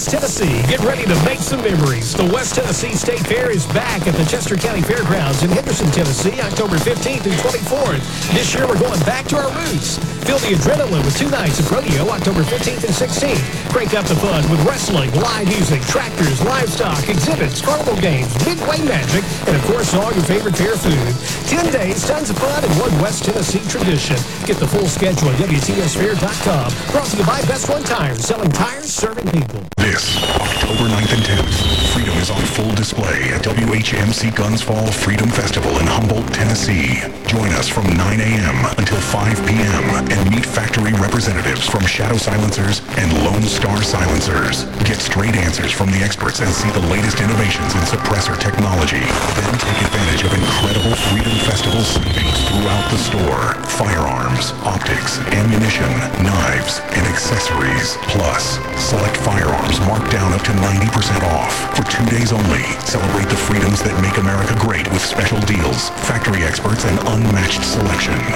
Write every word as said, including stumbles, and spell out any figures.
West Tennessee. Get ready to make some memories. The West Tennessee State Fair is back at the Chester County Fairgrounds in Henderson, Tennessee, October fifteenth through twenty-fourth. This year, we're going back to our roots. Feel the adrenaline with two nights of rodeo, October fifteenth and sixteenth. Crank up the fun with wrestling, live music, tractors, livestock, exhibits, carnival games, midway magic, and, of course, all your favorite fair food. Ten days, tons of fun, and one West Tennessee tradition. Get the full schedule at W T S fair dot com. Brought to you by Best One Tires, selling tires, serving people. This October ninth and tenth, freedom is on full display at W H M C Guns Fall Freedom Festival in Humboldt, Tennessee. Join us from nine a.m. until five p.m. and meet factory representatives from Shadow Silencers and Lone Star Silencers. Get straight answers from the experts and see the latest innovations in suppressor technology. Then take advantage of incredible Freedom Festival savings throughout the store. Firearms, optics, ammunition, knives, and accessories. Plus, select firearms marked down up to ninety percent off. For two days only, celebrate the freedoms that make America great with special deals, factory experts, and unmatched selection.